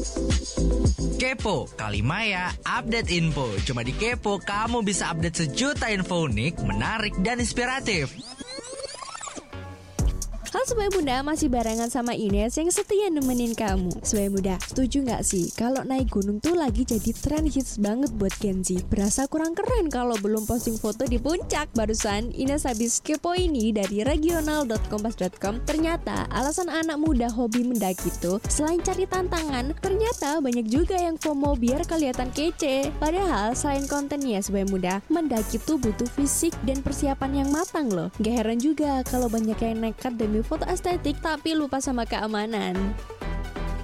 Kepo, Kalimaya, update info. Cuma di Kepo, kamu bisa update sejuta info unik, menarik, dan inspiratif. Halo Sobat Muda, masih barengan sama Ines yang setia nemenin kamu. Sobat Muda, setuju gak sih kalau naik gunung tuh lagi jadi tren hits banget buat Gen Z? Berasa kurang keren kalau belum posting foto di puncak. Barusan Ines habis kepo ini dari regional.kompas.com. Ternyata alasan anak muda hobi mendaki tuh selain cari tantangan, ternyata banyak juga yang FOMO biar kelihatan kece. Padahal selain kontennya Sobat Muda, mendaki tuh butuh fisik dan persiapan yang matang loh. Gak heran juga kalau banyak yang nekat demi foto estetik tapi lupa sama keamanan.